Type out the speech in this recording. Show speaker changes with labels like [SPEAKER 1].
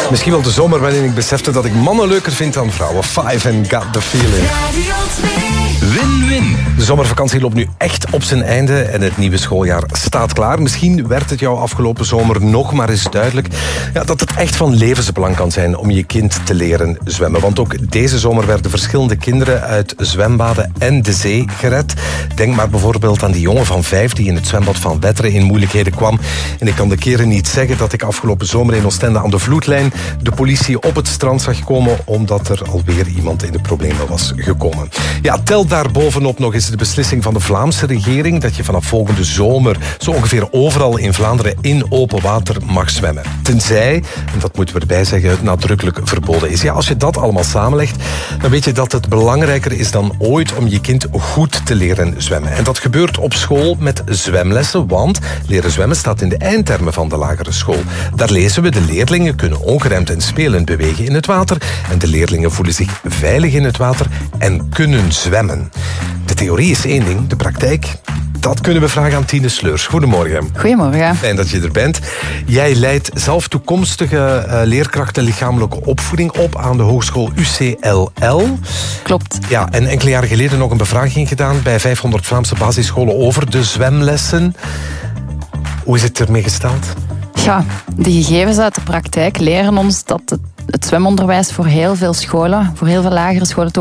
[SPEAKER 1] Misschien wel de zomer waarin ik besefte dat ik mannen leuker vind dan vrouwen. Five and Got the Feeling.
[SPEAKER 2] Win-win.
[SPEAKER 1] De zomervakantie loopt nu echt op zijn einde en het nieuwe schooljaar staat klaar. Misschien werd het jou afgelopen zomer nog maar eens duidelijk dat het echt van levensbelang kan zijn om je kind te leren zwemmen. Want ook deze zomer werden verschillende kinderen uit zwembaden en de zee gered. Denk maar bijvoorbeeld aan die jongen van 5 die in het zwembad van Wetteren in moeilijkheden kwam. En ik kan de keren niet zeggen dat ik afgelopen zomer in Oostende aan de vloedlijn de politie op het strand zag komen omdat er alweer iemand in de problemen was gekomen. Ja, tel daarbovenop nog eens de beslissing van de Vlaamse regering dat je vanaf volgende zomer zo ongeveer overal in Vlaanderen in open water mag zwemmen. Tenzij, en dat moeten we erbij zeggen, het nadrukkelijk verboden is. Ja, als je dat allemaal samenlegt, dan weet je dat het belangrijker is dan ooit om je kind goed te leren zwemmen. En dat gebeurt op school met zwemlessen, want leren zwemmen staat in de eindtermen van de lagere school. Daar lezen we: de leerlingen kunnen ongeremd en spelend bewegen in het water en de leerlingen voelen zich veilig in het water en kunnen zwemmen. De theorie is één ding, de praktijk, dat kunnen we vragen aan Tine Sleurs. Goedemorgen.
[SPEAKER 3] Goedemorgen.
[SPEAKER 1] Fijn dat je er bent. Jij leidt zelf toekomstige leerkrachten lichamelijke opvoeding op aan de hogeschool UCLL.
[SPEAKER 3] Klopt.
[SPEAKER 1] Ja, en enkele jaren geleden nog een bevraging gedaan bij 500 Vlaamse basisscholen over de zwemlessen. Hoe is het ermee gesteld?
[SPEAKER 3] Ja, de gegevens uit de praktijk leren ons dat het zwemonderwijs voor heel veel scholen, voor heel veel lagere scholen